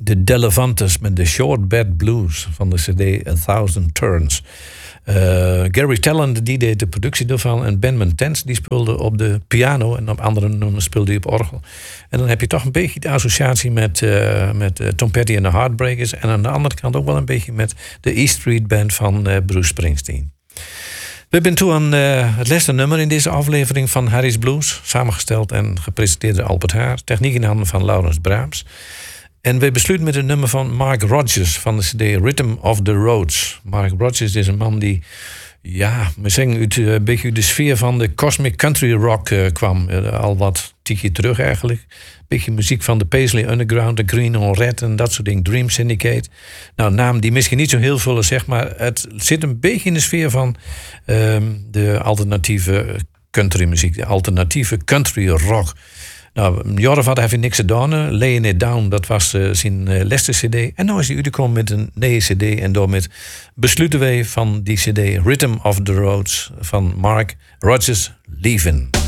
de Delevantes met de Short Bed Blues van de CD A Thousand Turns. Gary Talent die deed de productie ervan en Ben Montens die speelde op de piano en op andere nummers speelde hij op orgel. En dan heb je toch een beetje de associatie met Tom Petty en de Heartbreakers en aan de andere kant ook wel een beetje met de E Street Band van Bruce Springsteen. We zijn toe aan het laatste nummer in deze aflevering van Harry's Blues, samengesteld en gepresenteerd door Albert Haar, techniek in handen van Laurens Braams. En we besluiten met een nummer van Mark Rodgers van de CD Rhythm of the Roads. Mark Rodgers is een man die, we zeggen uit een beetje uit de sfeer van de cosmic country rock kwam. Al wat tijdje terug eigenlijk. Een beetje muziek van de Paisley Underground, de Green on Red en dat soort dingen. Dream Syndicate. Nou, een naam die misschien niet zo heel veel zegt, maar het zit een beetje in de sfeer van de alternatieve countrymuziek. De alternatieve country rock. Nou, Jorf had even niks gedaan. Laying It Down, dat was zijn laatste cd. En nu is hij uitgekomen met een nieuwe cd. En door met besluiten wij van die cd Rhythm of the Roads van Mark Rodgers Leavin'.